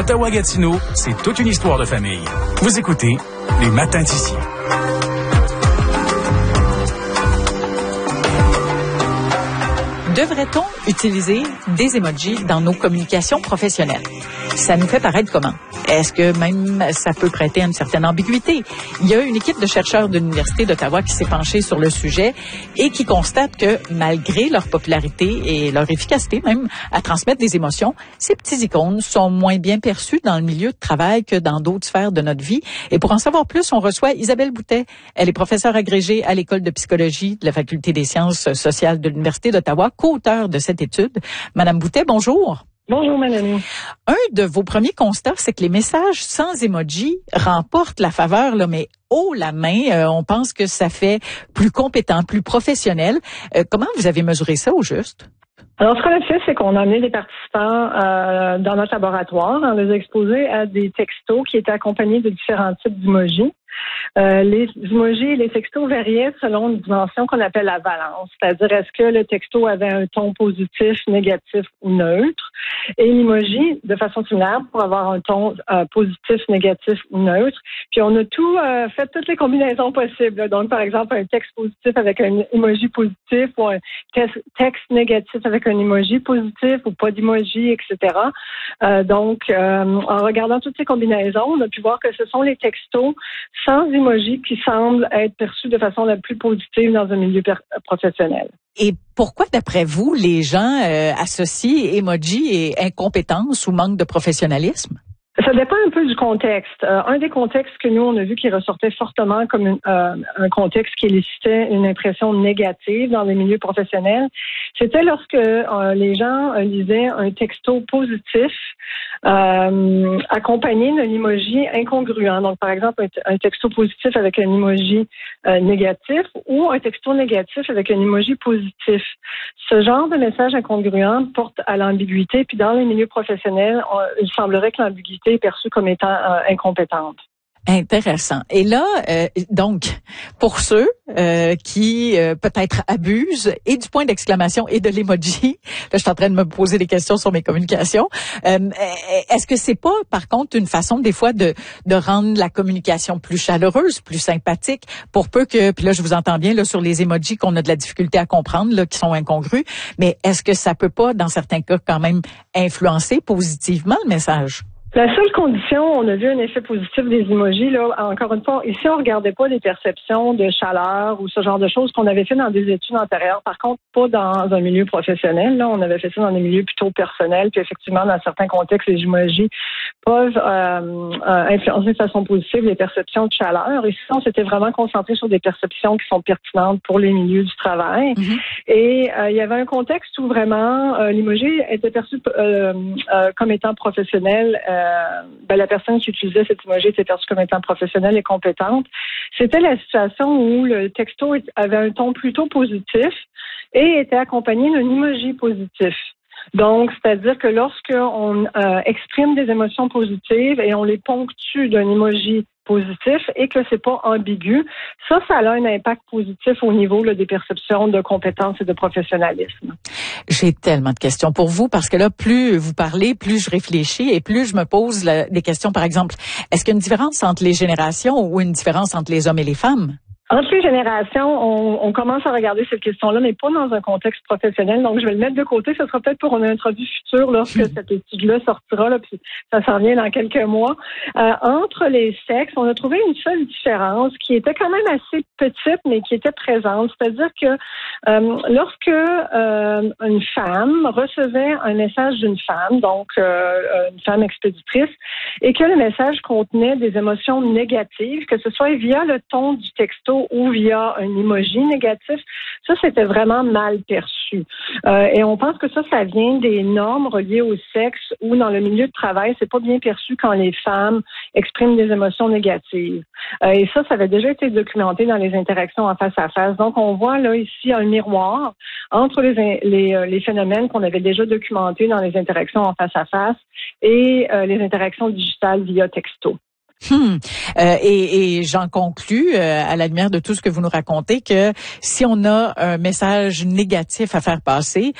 Ottawa-Gatineau, c'est toute une histoire de famille. Vous écoutez Les Matins d'Ici. Devrait-on utiliser des emojis dans nos communications professionnelles? Ça nous fait paraître comment? Est-ce que même ça peut prêter à une certaine ambiguïté? Il y a une équipe de chercheurs de l'Université d'Ottawa qui s'est penchée sur le sujet et qui constate que malgré leur popularité et leur efficacité même à transmettre des émotions, ces petits icônes sont moins bien perçus dans le milieu de travail que dans d'autres sphères de notre vie. Et pour en savoir plus, on reçoit Isabelle Boutet. Elle est professeure agrégée à l'École de psychologie de la Faculté des sciences sociales de l'Université d'Ottawa, co-auteure de cette étude. Madame Boutet, bonjour. Bonjour, Mélanie. Un de vos premiers constats, c'est que les messages sans emoji remportent la faveur, là, mais haut la main. On pense que ça fait plus compétent, plus professionnel. Comment vous avez mesuré ça au juste? Alors, ce qu'on a fait, c'est qu'on a amené des participants dans notre laboratoire. On les a exposés à des textos qui étaient accompagnés de différents types d'emojis. Les emojis et les textos variaient selon une dimension qu'on appelle la valence, c'est-à-dire est-ce que le texto avait un ton positif, négatif ou neutre, et l'emoji de façon similaire pour avoir un ton positif, négatif ou neutre. Puis on a fait toutes les combinaisons possibles. Donc par exemple un texte positif avec un emoji positif ou un texte négatif avec un emoji positif ou pas d'emoji, etc. Donc en regardant toutes ces combinaisons, on a pu voir que ce sont les textos sans emoji qui semblent être perçus de façon la plus positive dans un milieu professionnel. Et pourquoi, d'après vous, les gens associent emoji et incompétence ou manque de professionnalisme? Ça dépend un peu du contexte. Un des contextes que nous, on a vu qui ressortait fortement comme un contexte qui élicitait une impression négative dans les milieux professionnels, c'était lorsque les gens lisaient un texto positif accompagné d'un emoji incongruent. Donc, par exemple, un texto positif avec un emoji négatif ou un texto négatif avec un emoji positif. Ce genre de message incongruent porte à l'ambiguïté, puis dans les milieux professionnels, il semblerait que l'ambiguïté est perçue comme étant incompétente. Intéressant. Et là, donc, pour ceux qui peut-être abusent et du point d'exclamation et de l'emoji, là, je suis en train de me poser des questions sur mes communications. Est-ce que c'est pas, par contre, une façon des fois de rendre la communication plus chaleureuse, plus sympathique, pour peu que, puis là, je vous entends bien là sur les emojis qu'on a de la difficulté à comprendre, là, qui sont incongrus, mais est-ce que ça peut pas, dans certains cas, quand même influencer positivement le message? La seule condition, on a vu un effet positif des emojis, là, encore une fois, ici, on regardait pas les perceptions de chaleur ou ce genre de choses qu'on avait fait dans des études antérieures. Par contre, pas dans un milieu professionnel, là. On avait fait ça dans des milieux plutôt personnels, puis effectivement, dans certains contextes, les emojis peuvent influencer de façon positive les perceptions de chaleur. Ici, on s'était vraiment concentré sur des perceptions qui sont pertinentes pour les milieux du travail. Mm-hmm. Et il y avait un contexte où vraiment l'emoji était perçu comme étant professionnel. La personne qui utilisait cet emoji était perçue comme étant professionnelle et compétente. C'était la situation où le texto avait un ton plutôt positif et était accompagné d'un emoji positif. Donc, c'est-à-dire que lorsqu'on exprime des émotions positives et on les ponctue d'un emoji positif et que c'est pas ambigu, ça a un impact positif au niveau là, des perceptions de compétences et de professionnalisme. J'ai tellement de questions pour vous parce que là, plus vous parlez, plus je réfléchis et plus je me pose des questions. Par exemple, est-ce qu'il y a une différence entre les générations ou une différence entre les hommes et les femmes? Entre les générations, on commence à regarder cette question-là, mais pas dans un contexte professionnel. Donc, je vais le mettre de côté. Ce sera peut-être pour une entrevue future lorsque cette étude-là sortira, là, puis ça s'en vient dans quelques mois. Entre les sexes, on a trouvé une seule différence qui était quand même assez petite, mais qui était présente. C'est-à-dire que lorsque une femme recevait un message d'une femme, donc une femme expéditrice, et que le message contenait des émotions négatives, que ce soit via le ton du texto ou via un emoji négatif, ça, c'était vraiment mal perçu. Et on pense que ça vient des normes reliées au sexe ou dans le milieu de travail, c'est pas bien perçu quand les femmes expriment des émotions négatives. Et ça avait déjà été documenté dans les interactions en face à face. Donc, on voit là ici un miroir entre les phénomènes qu'on avait déjà documentés dans les interactions en face à face et les interactions digitales via texto. Et j'en conclus, à la lumière de tout ce que vous nous racontez, que si on a un message négatif à faire passer,